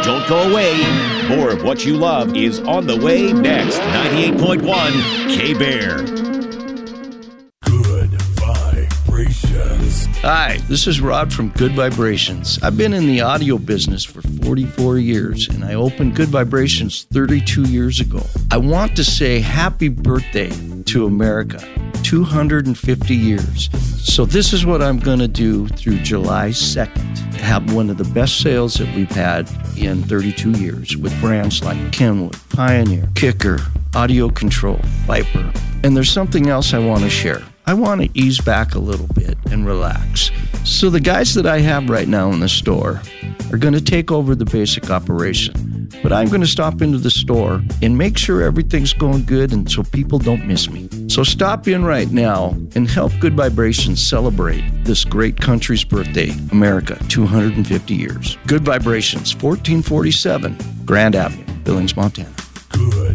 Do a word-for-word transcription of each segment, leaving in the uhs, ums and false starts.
Don't go away. More of what you love is on the way next. ninety-eight point one K-Bear. Good Vibrations. Hi, this is Rod from Good Vibrations. I've been in the audio business for forty-four years, and I opened Good Vibrations thirty-two years ago. I want to say happy birthday to America. two hundred fifty years. So this is what I'm going to do through July second. Have one of the best sales that we've had in thirty-two years with brands like Kenwood, Pioneer, Kicker, Audio Control, Viper. And there's something else I want to share. I want to ease back a little bit and relax. So the guys that I have right now in the store are going to take over the basic operation. But I'm going to stop into the store and make sure everything's going good and so people don't miss me. So stop in right now and help Good Vibrations celebrate this great country's birthday, America, two hundred fifty years. Good Vibrations, fourteen forty-seven Grand Avenue, Billings, Montana. Good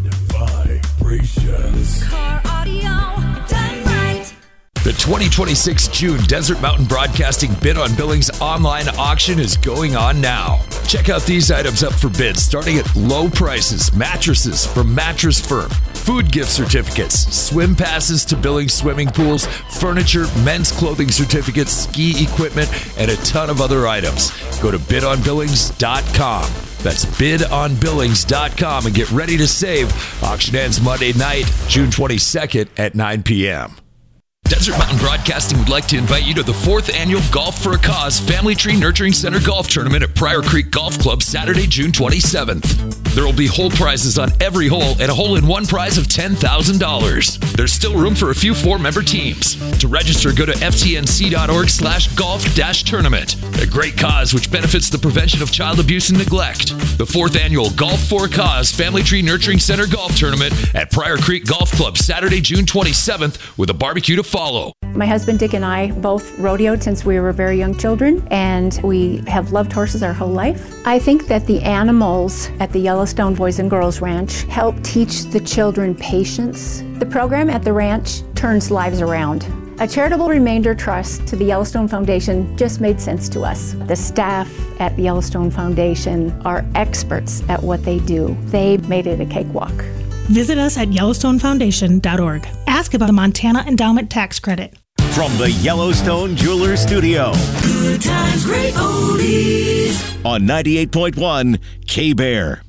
Vibrations. Car audio done right. The twenty twenty-six June Desert Mountain Broadcasting Bid on Billings online auction is going on now. Check out these items up for bids starting at low prices. Mattresses from Mattress Firm, food gift certificates, swim passes to Billings swimming pools, furniture, men's clothing certificates, ski equipment, and a ton of other items. Go to bid on billings dot com. That's bid on billings dot com and get ready to save. Auction ends Monday night, June twenty-second at nine p.m. Desert Mountain Broadcasting would like to invite you to the fourth annual Golf for a Cause Family Tree Nurturing Center Golf Tournament at Pryor Creek Golf Club Saturday, June twenty-seventh. There will be hole prizes on every hole and a hole-in-one prize of ten thousand dollars. There's still room for a few four-member teams. To register, go to f t n c dot org slash golf dash tournament. A great cause which benefits the prevention of child abuse and neglect. The fourth annual Golf for a Cause Family Tree Nurturing Center Golf Tournament at Pryor Creek Golf Club Saturday, June twenty-seventh with a barbecue to follow. My husband Dick and I both rodeoed since we were very young children, and we have loved horses our whole life. I think that the animals at the Yellowstone Boys and Girls Ranch help teach the children patience. The program at the ranch turns lives around. A charitable remainder trust to the Yellowstone Foundation just made sense to us. The staff at the Yellowstone Foundation are experts at what they do. They made it a cakewalk. Visit us at yellowstone foundation dot org. Ask about the Montana Endowment Tax Credit. From the Yellowstone Jewelers Studio. Good times, great oldies. On ninety-eight point one K-Bear.